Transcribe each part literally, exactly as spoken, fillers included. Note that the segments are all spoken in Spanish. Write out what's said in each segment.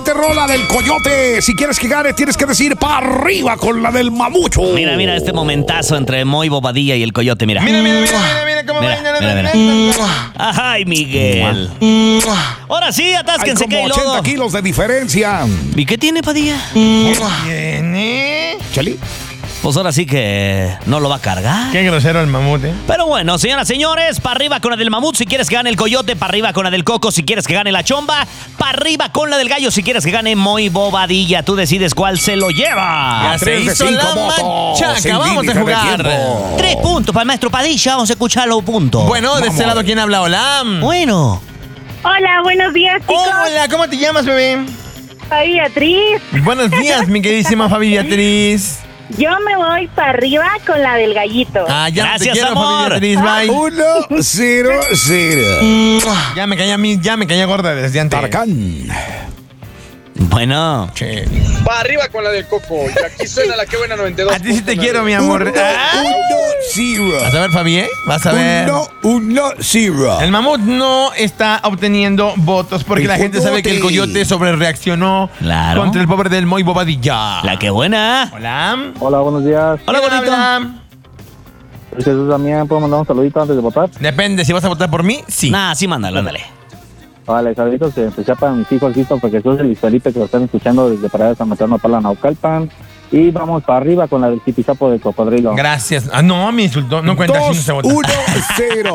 siguiente rola del Coyote. Si quieres que gane, tienes que decir para arriba con la del Mamucho. Mira, mira este momentazo entre Moy Bobadilla y el Coyote, mira. Mira, mira, mira, mira, mira cómo Mira, baila. mira, mira. Ay, Miguel. Ahora sí, Hay atásquense que como hay ochenta lodo. kilos de diferencia. ¿Y qué tiene, Padilla? Viene. Chali. Pues ahora sí que no lo va a cargar. Qué grosero el mamut, ¿eh? Pero bueno, señoras, señores, para arriba con la del mamut si quieres que gane el Coyote, para arriba con la del Coco si quieres que gane la Chomba, para arriba con la del Gallo si quieres que gane Moy Bobadilla. Tú decides cuál se lo lleva. Ya se tres de hizo cinco la votos, machaca. sin Vamos a límite de jugar. tiempo. Tres puntos para el maestro Padilla, vamos a escuchar los puntos. Bueno, de Vamos. este lado, ¿quién habla? Hola. Bueno. Hola, buenos días, chicos. Hola, ¿cómo te llamas, bebé? Soy Beatriz. Buenos días, mi queridísima Fabi Beatriz. Yo me voy para arriba con la del gallito. Ah, ya Gracias, te quiero, amor. Fabi Beatriz, bye. Uno, cero, cero. Ya me caía a mí, ya me caía gorda desde antes. Tarkan. Bueno. Che. Va arriba con la del Coco. Y aquí suena la que buena noventa y dos. A ti sí te quiero, mi amor. Uno, Ah. uno, cero. Vas a ver, Fabi, ¿eh? Vas a ver. Uno, uno, cero. El mamut no está obteniendo votos porque El la gente sabe que el Coyote sobrereaccionó Claro. contra el pobre del Moy Bobadilla. La que buena. Hola. Hola, buenos días. Hola, ¿Quién bonito. habla? Jesús también, ¿puedo mandar un saludito antes de votar? Depende, si vas a votar por mí, sí. Nah, sí, mándalo, ándale. Vale, saluditos en especial para mis hijos Christopher Jesús y Luis Felipe que lo están escuchando desde Parada de San Mateo, Nopala, Naucalpan. Y vamos para arriba con la del tipizapo de cocodrilo. Gracias. Ah, no, me insultó. No cuenta, así no Dos, se vota. uno, cero.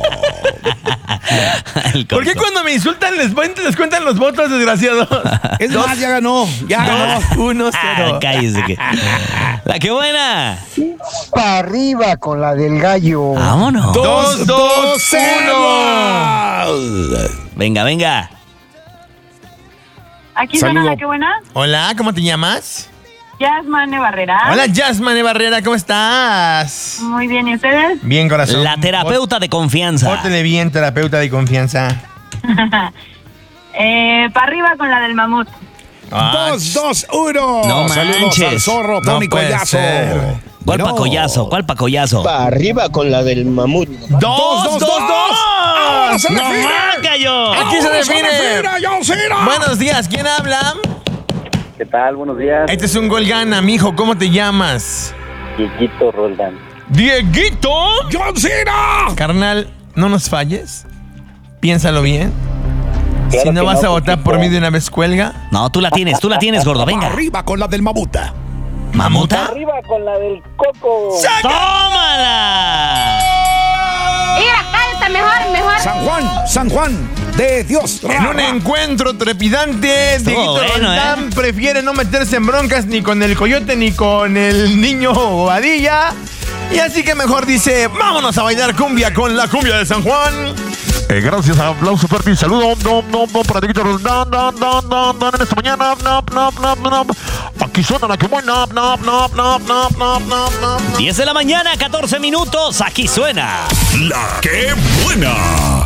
El ¿Por qué Coco. cuando me insultan les, les cuentan los votos, desgraciados? Es más, ya ganó. Ya ganó. Dos, uno, Ah, cero. cállese que. La que buena. Para arriba con la del gallo. Vámonos. Dos, dos, cero. Venga, venga. Aquí Saludo. suena la que buena. Hola, ¿cómo te llamas? Yasmane Barrera. Hola, Jasmine Barrera, ¿cómo estás? Muy bien, ¿y ustedes? Bien, corazón. La terapeuta de confianza. Pórtele bien, terapeuta de confianza. eh, para arriba con la del mamut. Ah, Dos, dos, uno. No Saludos manches. al zorro, No Tony puede Collazo. ser. ¿Cuál Bueno. pacollazo? ¿Cuál pacollazo? Para arriba con la del mamut. Dos, dos, dos, dos. Ahora se ¡No define. más, cayó! Aquí se Ahora define. John Cena. Buenos días, ¿quién habla? ¿Qué tal? Buenos días. Este es un gol gana, mijo. ¿Cómo te llamas? Chiquito Roldán. ¡Dieguito! John Cena. Carnal, no nos falles. Piénsalo bien. Claro si no que vas no, a votar Coquito. por mí de una vez, cuelga. No, tú la tienes, tú la tienes, gordo. Venga. Arriba con la del mamuta. ¿Mamuta? Arriba con la del coco. ¡Tómala! Mira, canta mejor, mejor. San Juan, San Juan de Dios. En un encuentro trepidante, Estuvo Dieguito bueno, Roldán ¿eh? prefiere no meterse en broncas ni con el Coyote ni con el niño Bobadilla. Y así que mejor dice, vámonos a bailar cumbia con la cumbia de San Juan. Eh, gracias, aplauso fuerte y saludo no, no, no, para Dieguito Roldán, no, no, no, no, en esta mañana, no, no, no, no, aquí suena la que buena, no, no, no, no, no, no, no. diez de la mañana, catorce minutos. Aquí suena. La que buena.